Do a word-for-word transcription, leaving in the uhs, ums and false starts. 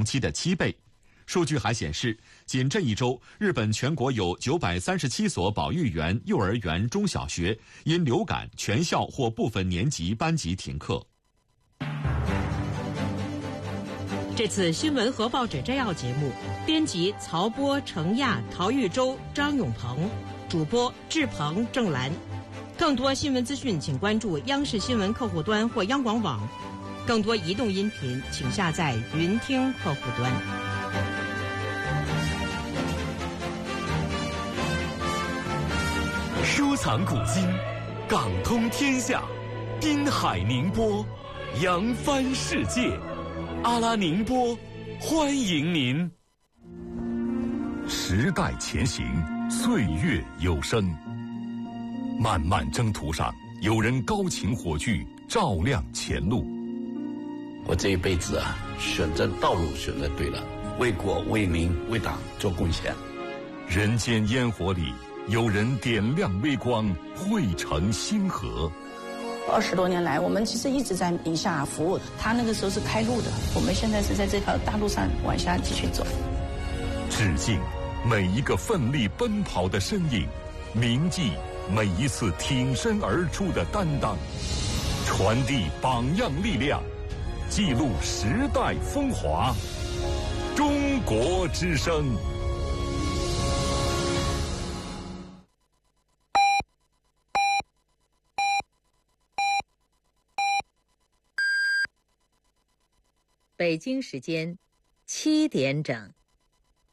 期的七倍。数据还显示，仅这一周，日本全国有九百三十七所保育园、幼儿园、中小学因流感全校或部分年级班级停课。 这次新闻和报纸摘要节目，编辑曹波、程亚、陶玉洲、张永鹏，主播志鹏、郑兰。更多新闻资讯，请关注央视新闻客户端或央广网。更多移动音频，请下载云听客户端。 收藏古今，港通天下，滨海宁波，扬帆世界。阿拉宁波，欢迎您。 时代前行，岁月有声。漫漫征途上，有人高擎火炬，照亮前路。 我这一辈子啊，选择道路选择对了，为国为民为党做贡献。 人间烟火里，有人点亮微光，汇成星河。 二十多年来，我们其实一直在宁夏服务，他那个时候是开路的，我们现在是在这条大路上往下继续走。 致敬每一个奋力奔跑的身影，铭记每一次挺身而出的担当，传递榜样力量，记录时代风华。中国之声。 北京时间七点整。